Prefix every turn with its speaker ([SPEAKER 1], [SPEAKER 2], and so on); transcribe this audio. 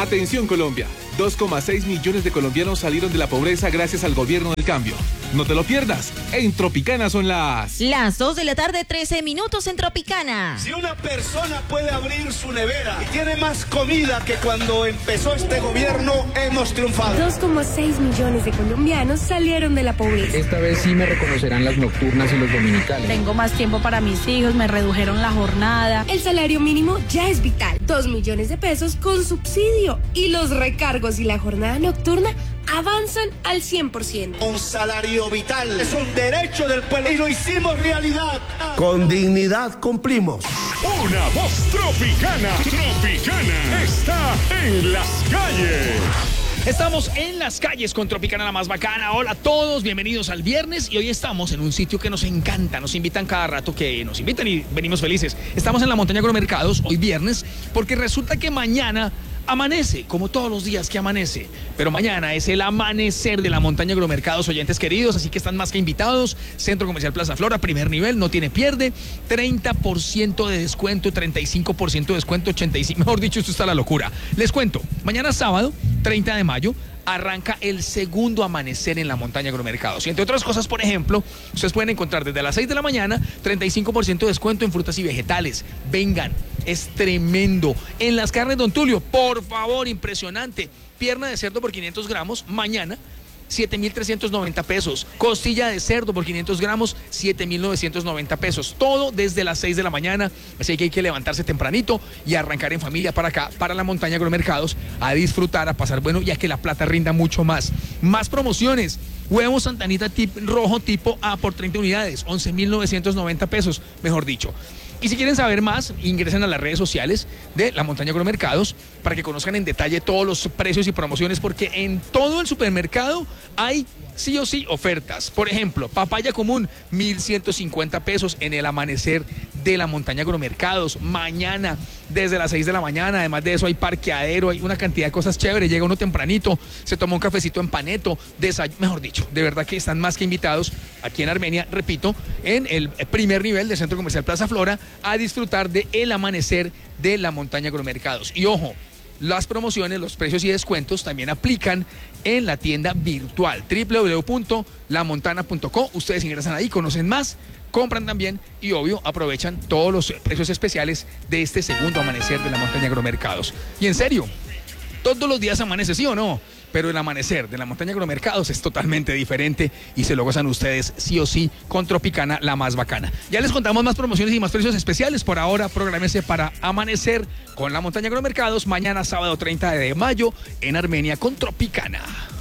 [SPEAKER 1] Atención Colombia, 2,6 millones de colombianos salieron de la pobreza gracias al gobierno del cambio. No te lo pierdas, en Tropicana son las
[SPEAKER 2] 2 de la tarde, 13 minutos en Tropicana.
[SPEAKER 3] Si una persona puede abrir su nevera y tiene más comida que cuando empezó este gobierno, hemos triunfado.
[SPEAKER 4] 2,6 millones de colombianos salieron de la pobreza.
[SPEAKER 5] Esta vez sí me reconocerán las nocturnas y los dominicales.
[SPEAKER 6] Tengo más tiempo para mis hijos, me redujeron la jornada.
[SPEAKER 4] El salario mínimo ya es vital, 2 millones de pesos con subsidio y los recargos y la jornada nocturna avanzan al 100%.
[SPEAKER 3] Un salario vital es un derecho del pueblo y lo hicimos realidad.
[SPEAKER 7] Con dignidad cumplimos.
[SPEAKER 8] Una voz tropicana. Tropicana está en las calles.
[SPEAKER 9] Estamos en las calles con Tropicana, la más bacana. Hola a todos, bienvenidos al viernes. Y hoy estamos en un sitio que nos encanta. Nos invitan cada rato, que nos invitan y venimos felices. Estamos en la Montaña Agromercados, hoy viernes, porque resulta que mañana amanece, como todos los días que amanece. Pero mañana es el amanecer de la Montaña Agromercados, oyentes queridos, así que están más que invitados. Centro Comercial Plaza Flora, primer nivel, no tiene pierde. 30% de descuento, 35% de descuento, 85%. Mejor dicho, esto está la locura. Les cuento, mañana sábado, 30 de mayo, arranca el segundo amanecer en la Montaña Agromercados. Y entre otras cosas, por ejemplo, ustedes pueden encontrar desde las 6 de la mañana 35% de descuento en frutas y vegetales. Vengan, es tremendo. En las carnes, don Tulio, por favor, impresionante. Pierna de cerdo por 500 gramos, mañana 7,390 pesos. Costilla de cerdo por 500 gramos, 7,990 pesos. Todo desde las 6 de la mañana. Así que hay que levantarse tempranito y arrancar en familia para acá, para la Montaña Agromercados, a disfrutar, a pasar bueno y a que la plata rinda mucho más. Más promociones. Huevo Santanita rojo tipo A por 30 unidades, 11,990 pesos, mejor dicho. Y si quieren saber más, ingresen a las redes sociales de la Montaña Agromercados para que conozcan en detalle todos los precios y promociones, porque en todo el supermercado hay sí o sí ofertas. Por ejemplo, papaya común, 1,150 pesos en el amanecer de la Montaña Agromercados. Mañana, desde las 6 de la mañana. Además de eso, hay parqueadero, hay una cantidad de cosas chéveres. Llega uno tempranito, se toma un cafecito en Paneto, mejor dicho, de verdad que están más que invitados aquí en Armenia, repito, en el primer nivel del Centro Comercial Plaza Flora, a disfrutar de el amanecer de la Montaña Agromercados. Y ojo, las promociones, los precios y descuentos también aplican en la tienda virtual www.lamontana.co. Ustedes ingresan ahí, conocen más, compran también y obvio aprovechan todos los precios especiales de este segundo amanecer de la Montaña Agromercados. Y en serio, todos los días amanece, ¿sí o no? Pero el amanecer de la Montaña Agromercados es totalmente diferente y se lo gozan ustedes sí o sí con Tropicana, la más bacana. Ya les contamos más promociones y más precios especiales. Por ahora, prográmese para amanecer con la Montaña Agromercados mañana sábado 30 de mayo en Armenia con Tropicana.